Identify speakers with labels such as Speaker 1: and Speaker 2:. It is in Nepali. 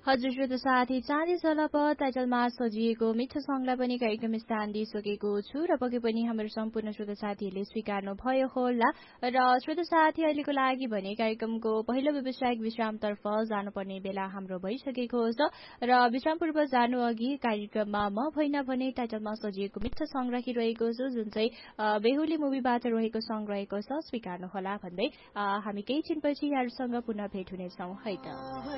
Speaker 1: हजुर श्रोता साथी चाँदी सलप टाइटलमा सजिएको मिठो सङ्गलाई पनि कार्यक्रम स्थान दिइसकेको छु र पक्कै पनि हाम्रो सम्पूर्ण श्रोता साथीहरूले स्वीकार्नु भयो होला र श्रोता साथी अहिलेको लागि भने कार्यक्रमको पहिलो व्यावसायिक विश्रामतर्फ जानुपर्ने बेला हाम्रो भइसकेको छ र विश्राम पूर्व जानु अघि कार्यक्रममा म भइन भने टाइटलमा सजिएको मिठो सङ्ग राखिरहेको छु जुन चाहिँ बेहुली मुभीबाट रहेको सङ्ग रहेको छ स्वीकार्नु होला भन्दै हामी केही छिनपछि यहाँहरूसँग पुनः भेट हुनेछौँ है त।